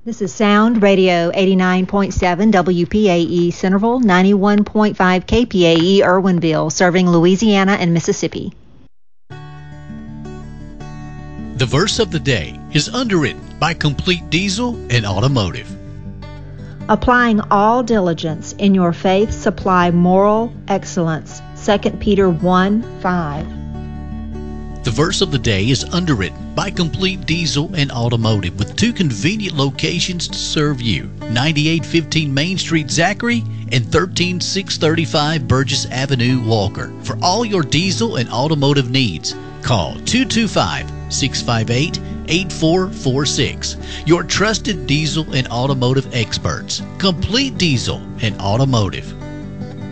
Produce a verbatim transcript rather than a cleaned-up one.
This is Sound Radio eighty-nine point seven W P A E Centerville, ninety-one point five K P A E Irwinville, serving Louisiana and Mississippi. The verse of the day is underwritten by Complete Diesel and Automotive. Applying all diligence in your faith, supply moral excellence. Second Peter one five. The verse of the day is underwritten by Complete Diesel and Automotive with two convenient locations to serve you, ninety-eight fifteen Main Street, Zachary, and thirteen six thirty-five Burgess Avenue, Walker. For all your diesel and automotive needs, call two two five, six five eight, eight four four six. Your trusted diesel and automotive experts, Complete Diesel and Automotive.